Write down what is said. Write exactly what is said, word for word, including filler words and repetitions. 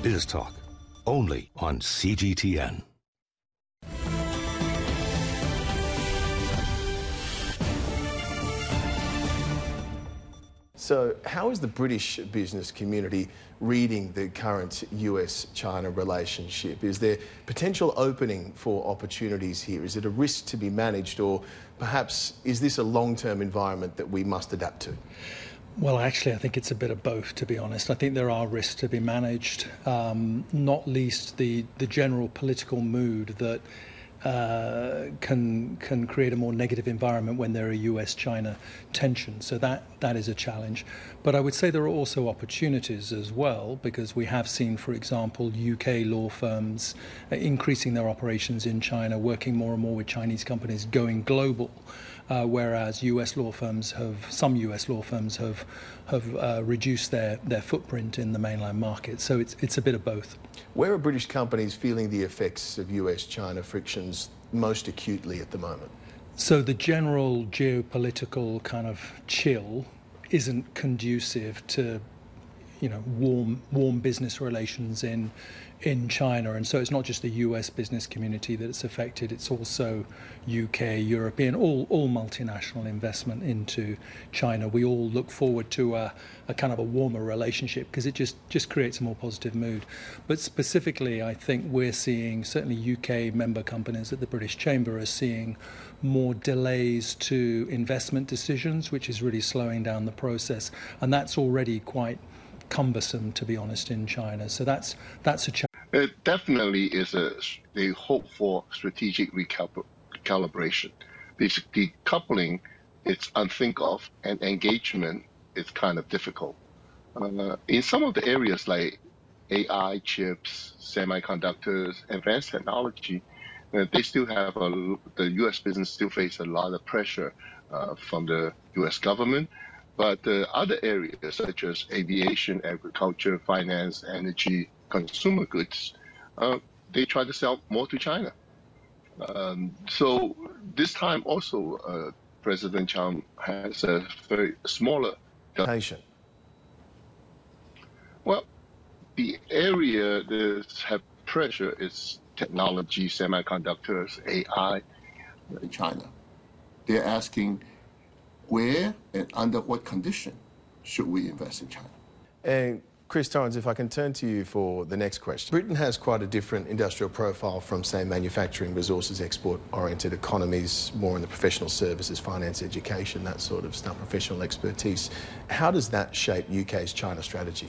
Biz Talk, only on C G T N. So how is the British business community reading the current U S China relationship? Is there potential opening for opportunities here? Is it a risk to be managed, or perhaps is this a long-term environment that we must adapt to? Well, actually, I think it's a bit of both, to be honest. I think there are risks to be managed, um, not least the, the general political mood that uh, can can create a more negative environment when there are U S China tensions. So that, that is a challenge. But I would say there are also opportunities as well, because we have seen, for example, U K law firms increasing their operations in China, working more and more with Chinese companies, going global. Uh, whereas U S law firms have, some U S law firms have have uh, reduced their, their footprint in the mainland market. So it's it's a bit of both. Where are British companies feeling the effects of U S China frictions most acutely at the moment? So the general geopolitical kind of chill isn't conducive to, you know, warm warm business relations in in China. And so it's not just the U S business community that it's affected, it's also U K, European, all, all multinational investment into China. We all look forward to a, a kind of a warmer relationship because it just, just creates a more positive mood. But specifically, I think we're seeing, certainly U K member companies at the British Chamber are seeing more delays to investment decisions, which is really slowing down the process. And that's already quite cumbersome, to be honest, in China. So that's that's a challenge. It definitely is a they hope for strategic recalibration. This decoupling, it's unthink of, and engagement is kind of difficult. Uh, in some of the areas like A I, chips, semiconductors, advanced technology, uh, they still have a, the U S business still face a lot of pressure uh, from the U S government. But uh, other areas such as aviation, agriculture, finance, energy, consumer goods, uh, they try to sell more to China. Um, so this time also, uh, President Trump has a very smaller. Patient. Well, the area that have pressure is technology, semiconductors, A I. In China, they're asking where and under what condition should we invest in China? And Chris Torrens, if I can turn to you for the next question. Britain has quite a different industrial profile from, say, manufacturing, resources, export-oriented economies, more in the professional services, finance, education, that sort of stuff, professional expertise. How does that shape U K's China strategy?